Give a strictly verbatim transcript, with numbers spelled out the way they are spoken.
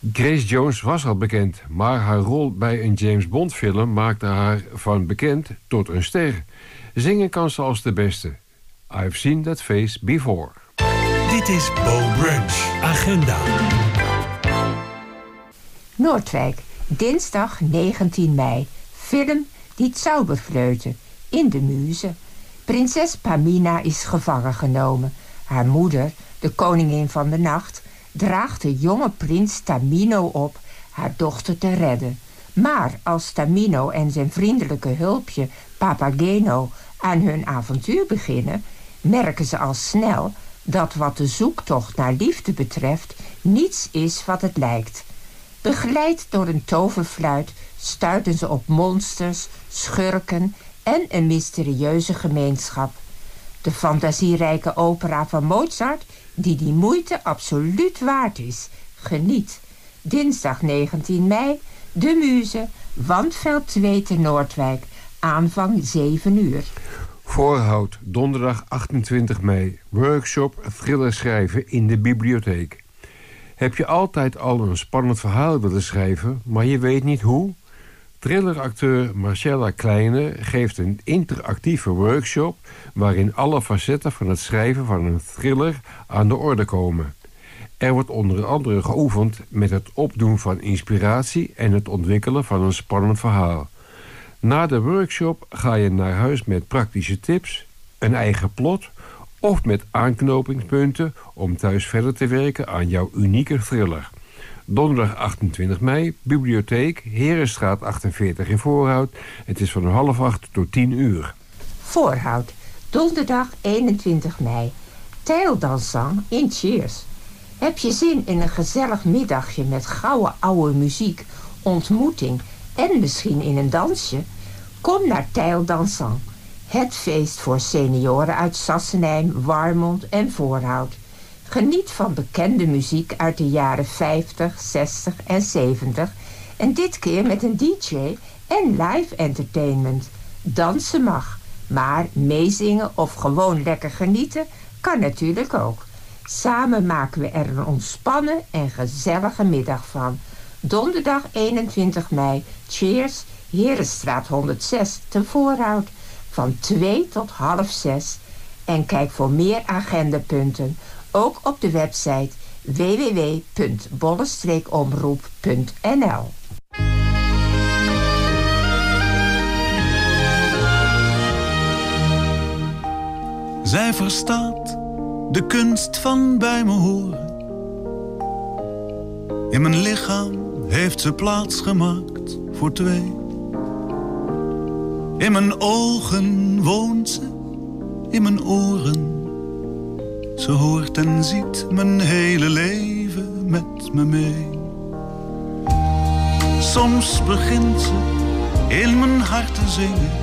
Grace Jones was al bekend, maar haar rol bij een James Bond film maakte haar van bekend tot een ster. Zingen kan ze als de beste. I've seen that face before. Dit is Bo Brunch Agenda. Noordwijk, dinsdag negentien mei. Film Die Zauberflöte in de Muze. Prinses Pamina is gevangen genomen. Haar moeder, de koningin van de nacht, draagt de jonge prins Tamino op haar dochter te redden. Maar als Tamino en zijn vriendelijke hulpje Papageno aan hun avontuur beginnen, merken ze al snel dat wat de zoektocht naar liefde betreft niets is wat het lijkt. Begeleid door een toverfluit stuiten ze op monsters, schurken en een mysterieuze gemeenschap. De fantasierijke opera van Mozart, die die moeite absoluut waard is. Geniet. Dinsdag negentien mei, De Muze, Wandveld twee te Noordwijk. Aanvang zeven uur. Voorhout, donderdag achtentwintig mei. Workshop thriller schrijven in de bibliotheek. Heb je altijd al een spannend verhaal willen schrijven, maar je weet niet hoe? Thrilleracteur Marcella Kleine geeft een interactieve workshop waarin alle facetten van het schrijven van een thriller aan de orde komen. Er wordt onder andere geoefend met het opdoen van inspiratie en het ontwikkelen van een spannend verhaal. Na de workshop ga je naar huis met praktische tips, een eigen plot of met aanknopingspunten om thuis verder te werken aan jouw unieke thriller. Donderdag achtentwintig mei, bibliotheek, Herenstraat achtenveertig in Voorhout. Het is van half acht tot tien uur. Voorhout, donderdag eenentwintig mei. Tijldansang in Cheers. Heb je zin in een gezellig middagje met gouden oude muziek, ontmoeting en misschien in een dansje? Kom naar Tijldansang. Het feest voor senioren uit Sassenheim, Warmond en Voorhout. Geniet van bekende muziek uit de jaren vijftig, zestig en zeventig. En dit keer met een D J en live entertainment. Dansen mag, maar meezingen of gewoon lekker genieten kan natuurlijk ook. Samen maken we er een ontspannen en gezellige middag van. Donderdag eenentwintig mei, Cheers, Herenstraat honderdzes te Voorhout. Van twee tot half zes. En kijk voor meer agendapunten ook op de website w w w punt bolle omroep punt n l. Zij verstaat de kunst van bij me horen. In mijn lichaam heeft ze plaats gemaakt voor twee. In mijn ogen woont ze, in mijn oren. Ze hoort en ziet mijn hele leven met me mee. Soms begint ze in mijn hart te zingen.